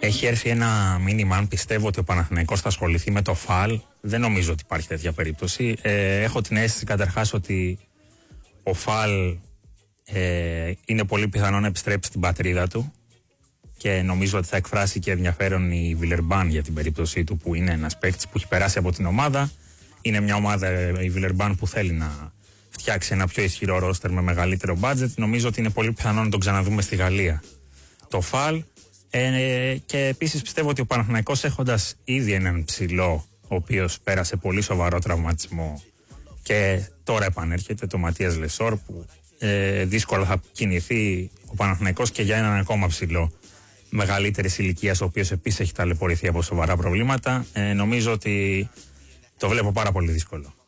Έχει έρθει ένα μήνυμα. Αν πιστεύω ότι ο Παναθηναϊκός θα ασχοληθεί με το ΦΑΛ, δεν νομίζω ότι υπάρχει τέτοια περίπτωση. Έχω την αίσθηση καταρχάς ότι ο ΦΑΛ είναι πολύ πιθανό να επιστρέψει στην πατρίδα του και νομίζω ότι θα εκφράσει και ενδιαφέρον η Βιλερμπάν για την περίπτωσή του, που είναι ένας παίκτης που έχει περάσει από την ομάδα. Είναι μια ομάδα, η Βιλερμπάν, που θέλει να φτιάξει ένα πιο ισχυρό ρόστερ με μεγαλύτερο budget. Νομίζω ότι είναι πολύ πιθανό να τον ξαναδούμε στη Γαλλία το ΦΑΛ. Και επίσης πιστεύω ότι ο Παναθηναϊκός, έχοντας ήδη έναν ψηλό ο οποίος πέρασε πολύ σοβαρό τραυματισμό και τώρα επανέρχεται, το Ματίας Λεσόρ, που δύσκολα θα κινηθεί ο Παναθηναϊκός και για έναν ακόμα ψηλό μεγαλύτερης ηλικίας, ο οποίος επίσης έχει ταλαιπωρηθεί από σοβαρά προβλήματα, νομίζω ότι το βλέπω πάρα πολύ δύσκολο.